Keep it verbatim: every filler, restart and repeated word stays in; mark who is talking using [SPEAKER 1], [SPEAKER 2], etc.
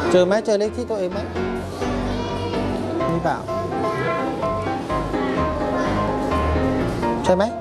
[SPEAKER 1] เจอไหมเจอเลขที่ตัวเองไหมมีเปล่าใช่ไหม